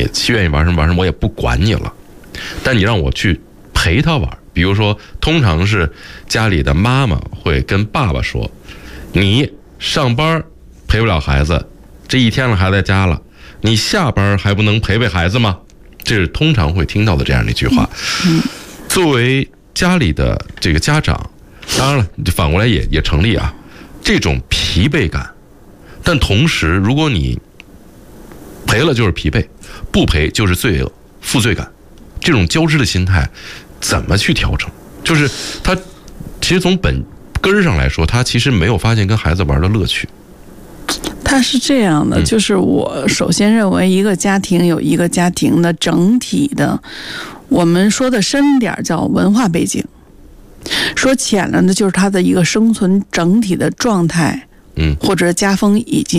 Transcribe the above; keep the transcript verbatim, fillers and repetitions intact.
愿意玩什么玩什么，我也不管你了。但你让我去陪他玩，比如说，通常是家里的妈妈会跟爸爸说：“你上班陪不了孩子，这一天了还在家了，你下班还不能陪陪孩子吗？”这是通常会听到的这样的一句话。作为家里的这个家长，当然了，反过来也也成立啊。这种疲惫感，但同时，如果你陪了就是疲惫，不陪就是罪恶、负罪感，这种交织的心态怎么去调整？就是他其实从本根上来说，他其实没有发现跟孩子玩的乐趣。 他是这样的，就是我首先认为一个家庭有一个家庭的整体的，我们说的深点叫文化背景，说浅了呢就是他的一个生存整体的状态，嗯，或者家风以及